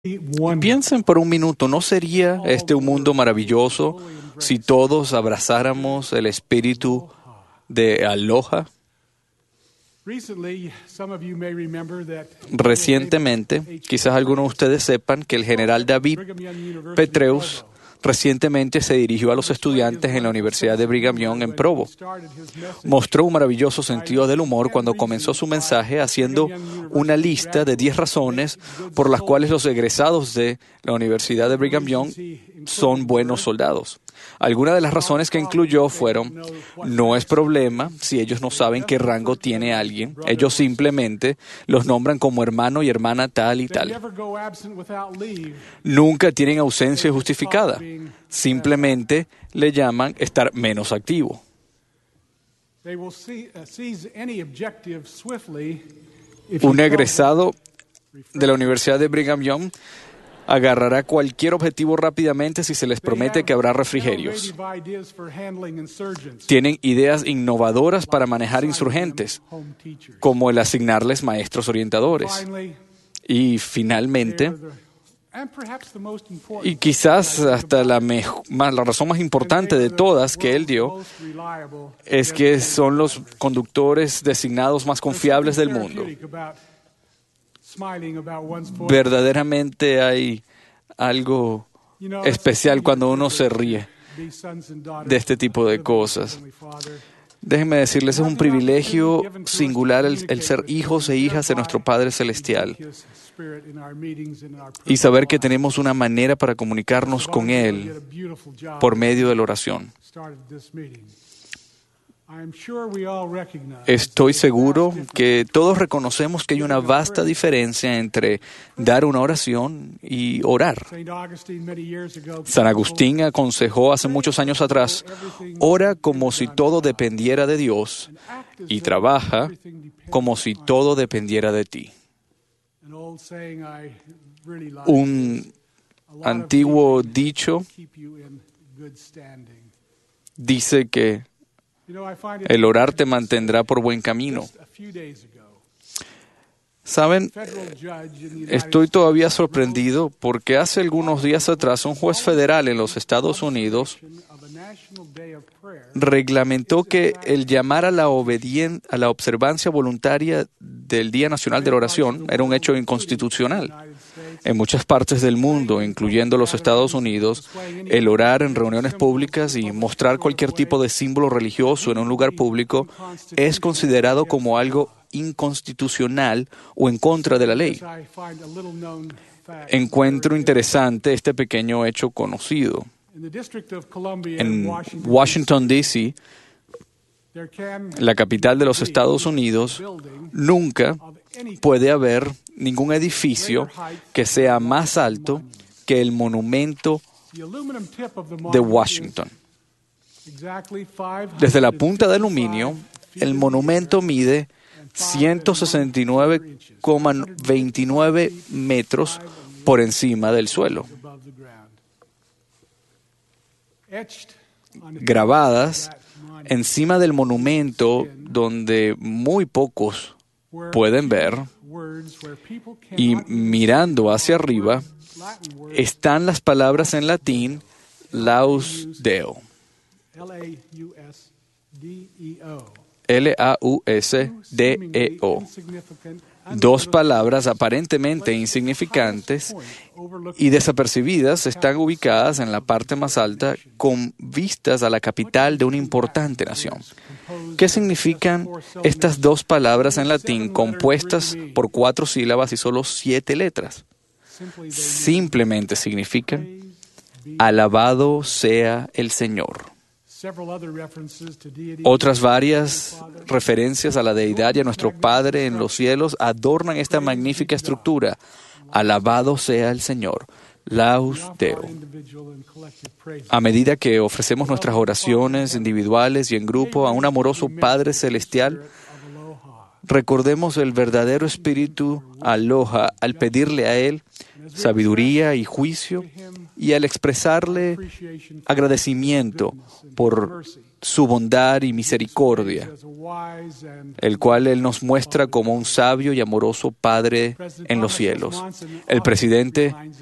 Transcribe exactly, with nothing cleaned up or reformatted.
Piensen por un minuto, ¿no sería este un mundo maravilloso si todos abrazáramos el espíritu de Aloha? Recientemente, quizás algunos de ustedes sepan que el general David Petraeus recientemente se dirigió a los estudiantes en la Universidad de Brigham Young en Provo. Mostró un maravilloso sentido del humor cuando comenzó su mensaje haciendo una lista de diez razones por las cuales los egresados de la Universidad de Brigham Young son buenos soldados. Algunas de las razones que incluyó fueron: no es problema si ellos no saben qué rango tiene alguien. Ellos simplemente los nombran como hermano y hermana tal y tal. Nunca tienen ausencia justificada. Simplemente le llaman estar menos activo. Un egresado de la Universidad de Brigham Young agarrará cualquier objetivo rápidamente si se les promete que habrá refrigerios. Tienen ideas innovadoras para manejar insurgentes, como el asignarles maestros orientadores. Y finalmente, y quizás hasta la, mejor, la razón más importante de todas que él dio, es que son los conductores designados más confiables del mundo. Verdaderamente hay algo especial cuando uno se ríe de este tipo de cosas. Déjenme decirles, es un privilegio singular el, el ser hijos e hijas de nuestro Padre Celestial y saber que tenemos una manera para comunicarnos con Él por medio de la oración. Estoy seguro que todos reconocemos que hay una vasta diferencia entre dar una oración y orar. San Agustín aconsejó hace muchos años atrás: ora como si todo dependiera de Dios y trabaja como si todo dependiera de ti. Un antiguo dicho dice que el orar te mantendrá por buen camino. Saben, estoy todavía sorprendido porque hace algunos días atrás un juez federal en los Estados Unidos reglamentó que el llamar a la, obedien- a la observancia voluntaria del Día Nacional de la Oración era un hecho inconstitucional. En muchas partes del mundo, incluyendo los Estados Unidos, el orar en reuniones públicas y mostrar cualquier tipo de símbolo religioso en un lugar público es considerado como algo inconstitucional o en contra de la ley. Encuentro interesante este pequeño hecho conocido. En Washington, D C, la capital de los Estados Unidos, nunca puede haber ningún edificio que sea más alto que el monumento de Washington. Desde la punta de aluminio, el monumento mide ciento sesenta y nueve coma veintinueve metros por encima del suelo. Grabadas encima del monumento, donde muy pocos pueden ver, y mirando hacia arriba, están las palabras en latín Laus Deo. L A U S D E O. Dos palabras aparentemente insignificantes y desapercibidas están ubicadas en la parte más alta con vistas a la capital de una importante nación. ¿Qué significan estas dos palabras en latín compuestas por cuatro sílabas y solo siete letras? Simplemente significan: alabado sea el Señor. Otras varias referencias a la deidad y a nuestro Padre en los cielos adornan esta magnífica estructura. Alabado sea el Señor. Laus Deo. A medida que ofrecemos nuestras oraciones individuales y en grupo a un amoroso Padre Celestial, Recordemos el verdadero espíritu aloha al pedirle a Él sabiduría y juicio y al expresarle agradecimiento por su bondad y misericordia, el cual Él nos muestra como un sabio y amoroso Padre en los cielos. El presidente